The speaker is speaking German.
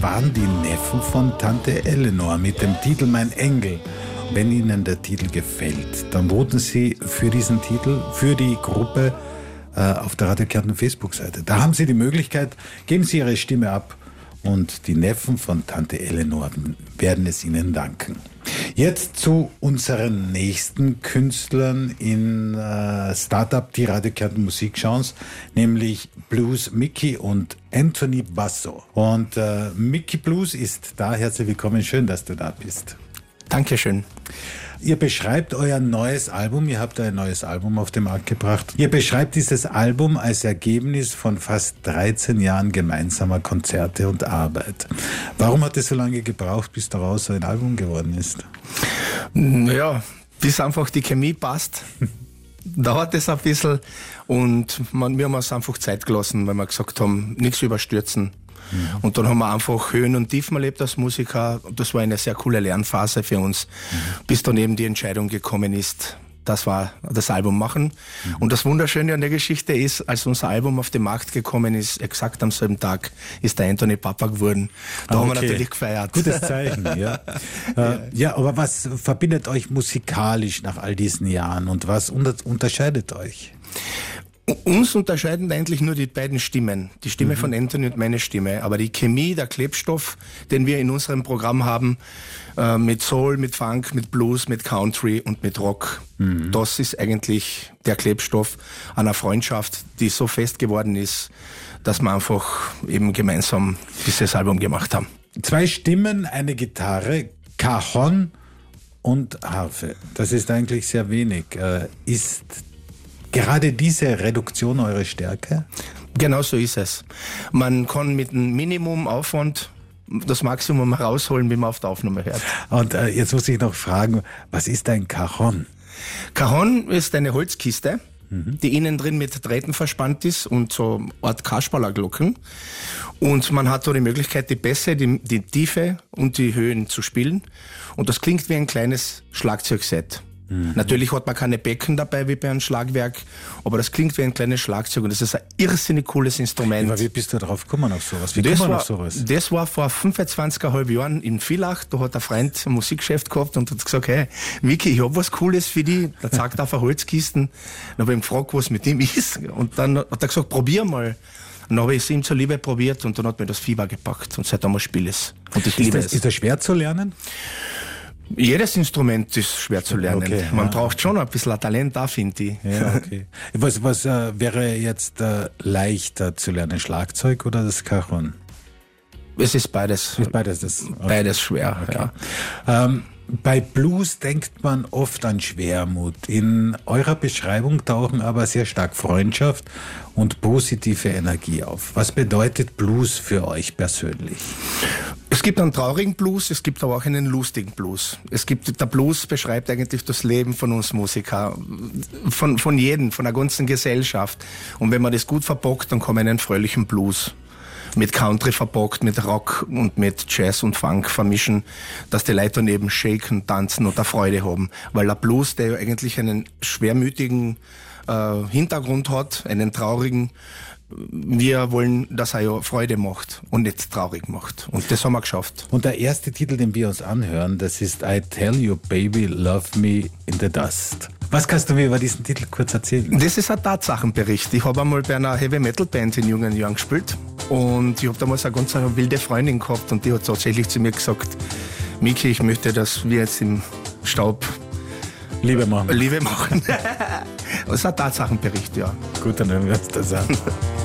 waren die Neffen von Tante Eleanor mit dem Titel Mein Engel. Wenn Ihnen der Titel gefällt, dann voten Sie für diesen Titel, für die Gruppe auf der Radio Kärnten Facebook-Seite. Da haben Sie die Möglichkeit, geben Sie Ihre Stimme ab und die Neffen von Tante Eleanor werden es Ihnen danken. Jetzt zu unseren nächsten Künstlern in Startup, die Radio Kärnten Musikchance, nämlich Blues Mickey und Anthony Basso. Und Mickey Blues ist da. Herzlich willkommen, schön, dass du da bist. Dankeschön. Ihr beschreibt euer neues Album, ihr habt ein neues Album auf den Markt gebracht. Ihr beschreibt dieses Album als Ergebnis von fast 13 Jahren gemeinsamer Konzerte und Arbeit. Warum hat es so lange gebraucht, bis daraus so ein Album geworden ist? Ja, bis einfach die Chemie passt. Dauert es ein bisschen und wir haben uns einfach Zeit gelassen, weil wir gesagt haben, nichts überstürzen. Und dann haben wir einfach Höhen und Tiefen erlebt als Musiker. Das war eine sehr coole Lernphase für uns, bis dann eben die Entscheidung gekommen ist, dass wir das Album machen. Und das Wunderschöne an der Geschichte ist, als unser Album auf den Markt gekommen ist, exakt am selben Tag ist der Anthony Papa geworden. Da haben wir natürlich gefeiert. Gutes Zeichen, ja. Ja, aber was verbindet euch musikalisch nach all diesen Jahren und was unterscheidet euch? Uns unterscheiden eigentlich nur die beiden Stimmen. Die Stimme von Anthony und meine Stimme. Aber die Chemie, der Klebstoff, den wir in unserem Programm haben, mit Soul, mit Funk, mit Blues, mit Country und mit Rock, das ist eigentlich der Klebstoff einer Freundschaft, die so fest geworden ist, dass wir einfach eben gemeinsam dieses Album gemacht haben. 2 Stimmen, eine Gitarre, Cajon und Harfe. Das ist eigentlich sehr wenig. Ist gerade diese Reduktion eure Stärke? Genau so ist es. Man kann mit einem Minimumaufwand das Maximum herausholen, wie man auf der Aufnahme hört. Und jetzt muss ich noch fragen, was ist ein Cajon? Cajon ist eine Holzkiste, die innen drin mit Drähten verspannt ist und so eine Art Kasperlerglocken. Und man hat so die Möglichkeit, die Bässe, die Tiefe und die Höhen zu spielen. Und das klingt wie ein kleines Schlagzeugset. Natürlich hat man keine Becken dabei wie bei einem Schlagwerk, aber das klingt wie ein kleines Schlagzeug und das ist ein irrsinnig cooles Instrument. Aber wie bist du drauf gekommen auf sowas? Wie das kommt man auf sowas? Das war vor 25,5 Jahren in Villach, da hat ein Freund ein Musikgeschäft gehabt und hat gesagt, hey, Vicky, ich hab was Cooles für dich. Da zeigt er auf eine Holzkisten. Dann habe ich ihn gefragt, was mit ihm ist. Und dann hat er gesagt, probier mal. Und dann habe ich es ihm zuliebe probiert und dann hat mir das Fieber gepackt und seitdem spiele ich es. Und ich liebe es. Ist das schwer zu lernen? Jedes Instrument ist schwer zu lernen. Okay, Man braucht schon ein bisschen Talent da, finde ich. Ja, okay. Was wäre jetzt leichter zu lernen, Schlagzeug oder das Cajon? Es ist beides. Beides schwer, okay. Ja. Bei Blues denkt man oft an Schwermut. In eurer Beschreibung tauchen aber sehr stark Freundschaft und positive Energie auf. Was bedeutet Blues für euch persönlich? Es gibt einen traurigen Blues, es gibt aber auch einen lustigen Blues. Der Blues beschreibt eigentlich das Leben von uns Musiker, von jedem, von der ganzen Gesellschaft. Und wenn man das gut verpackt, dann kann man einen fröhlichen Blues mit Country verpackt, mit Rock und mit Jazz und Funk vermischen, dass die Leute daneben shaken, tanzen oder Freude haben. Weil der Blues, der ja eigentlich einen schwermütigen Hintergrund hat, einen traurigen, wir wollen, dass er ja Freude macht und nicht traurig macht. Und das haben wir geschafft. Und der erste Titel, den wir uns anhören, das ist I Tell You Baby Love Me in the Dust. Was kannst du mir über diesen Titel kurz erzählen? Das ist ein Tatsachenbericht. Ich habe einmal bei einer Heavy-Metal-Band in jungen Jahren gespielt und ich habe damals eine ganz wilde Freundin gehabt und die hat tatsächlich zu mir gesagt, Miki, ich möchte, dass wir jetzt im Staub Liebe machen. Das ist ein Tatsachenbericht, ja. Gut, dann hören wir uns das an.